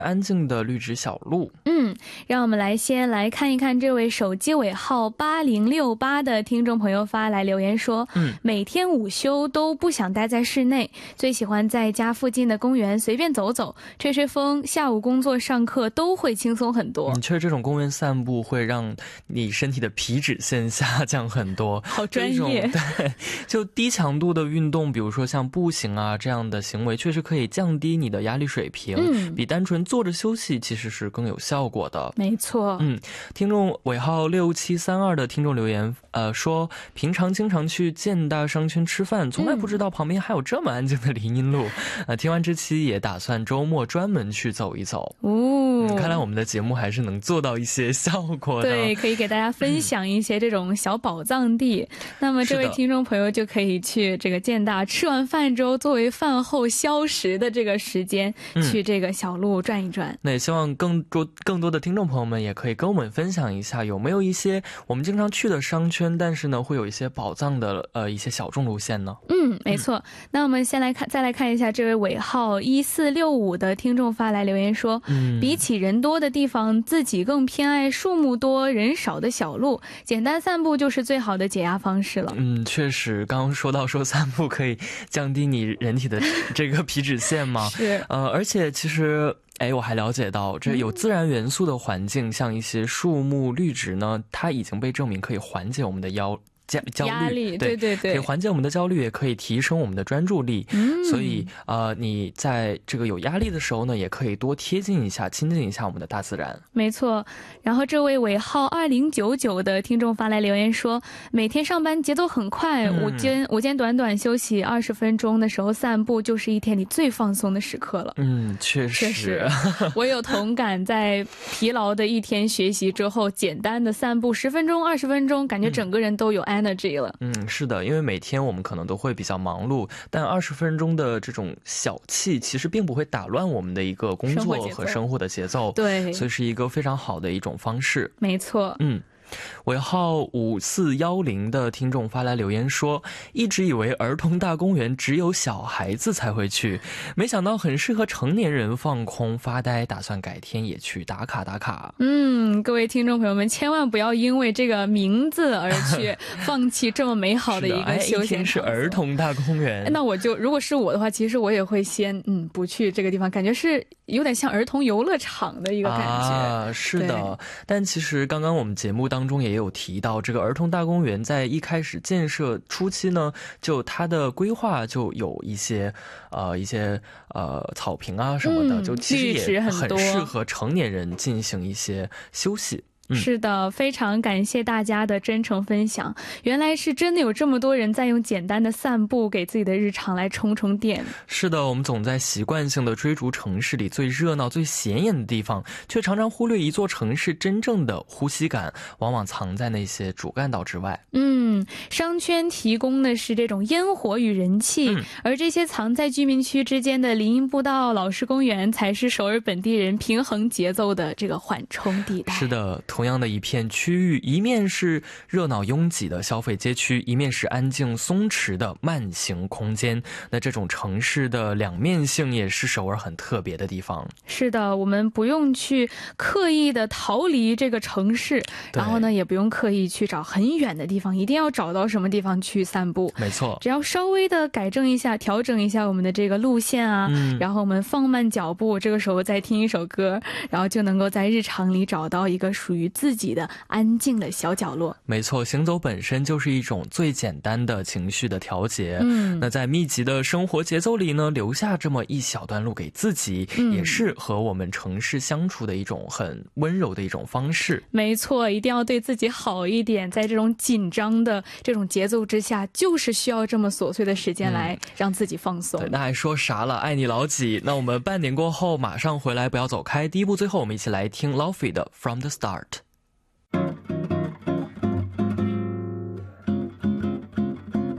安静的绿植小路。 让我们来先来看一看这位手机尾号8068的听众朋友发来留言说，每天午休都不想待在室内，最喜欢在家附近的公园随便走走，吹吹风，下午工作上课都会轻松很多。 确实这种公园散步会让你身体的皮脂腺下降很多。 好专业。 对，就低强度的运动，比如说像步行啊这样的行为，确实可以降低你的压力水平，比单纯坐着休息其实是更有效果的。 没错。 听众尾号6732的听众留言说，平常经常去建大商圈吃饭，从来不知道旁边还有这么安静的林荫路。听完这期也打算周末专门去走一走。看来我们的节目还是能做到一些效果的。 对，可以给大家分享一些这种小宝藏地。那么这位听众朋友就可以去这个建大，吃完饭之后作为饭后消食的这个时间，去这个小路转一转。 那也希望更多的听众朋友们也可以跟我们分享一下，有没有一些我们经常去的商圈，但是呢会有一些宝藏的一些小众路线呢？ 没错。那我们再来看一下这位尾号1465的听众发来留言说，比起人多的地方，自己更偏爱树木多人少的小路，简单散步就是最好的解压方式了。 确实，刚刚说到散步可以降低你人体的这个皮脂腺嘛。 是。 而且其实我还了解到，这有自然元素的环境，像一些树木绿植呢，它已经被证明可以缓解我们的焦虑。 对， 可以缓解我们的焦虑，也可以提升我们的专注力。所以你在这个有压力的时候呢，也可以多亲近一下我们的大自然。 没错。然后这位尾号2099的听众发来留言说，每天上班节奏很快，午间短短休息20分钟的时候散步，就是一天里最放松的时刻了。 确实我有同感，在疲劳的一天学习之后，简单的散步10分钟20分钟，感觉整个人都有energy了。 是的，因为每天我们可能都会比较忙碌，但20分钟的这种小憩其实并不会打乱我们的一个工作和生活的节奏。 对， 所以是一个非常好的一种方式。 没错。 尾号5410的听众发来留言说，一直以为儿童大公园只有小孩子才会去，没想到很适合成年人放空发呆，打算改天也去打卡。 各位听众朋友们，千万不要因为这个名字而去放弃这么美好的一个休闲场所。 是儿童大公园。 那如果是我的话，其实我也会先不去这个地方，感觉是有点像儿童游乐场的一个感觉。 是的。但其实刚刚我们节目当中也有提到，这个儿童大公园在一开始建设初期呢，就它的规划就有一些草坪啊什么的，就其实也很适合成年人进行一些休息。 是的，非常感谢大家的真诚分享。原来是真的有这么多人在用简单的散步给自己的日常来充电。 是的，我们总在习惯性的追逐城市里最热闹最显眼的地方，却常常忽略一座城市真正的呼吸感往往藏在那些主干道之外。 商圈提供的是这种烟火与人气，而这些藏在居民区之间的林荫步道、老式公园才是首尔本地人平衡节奏的这个缓冲地带。 是的，同样的一片区域，一面是热闹拥挤的消费街区，一面是安静松弛的慢行空间。那这种城市的两面性也是首尔很特别的地方。 是的，我们不用去刻意的逃离这个城市，然后呢也不用刻意去找很远的地方，一定要找到什么地方去散步。 没错， 只要稍微的改正一下调整一下我们的这个路线啊，然后我们放慢脚步，这个时候再听一首歌，然后就能够在日常里找到一个属于自己的安静的小角落。 没错，行走本身就是一种最简单的情绪的调节。那在密集的生活节奏里呢，留下这么一小段路给自己，也是和我们城市相处的一种很温柔的一种方式。 没错，一定要对自己好一点，在这种紧张的这种节奏之下，就是需要这么琐碎的时间来让自己放松。 对，那还说啥了，爱你老几。那我们半点过后马上回来，不要走开。第一部最后我们一起来听 Laufey 的 From the Start。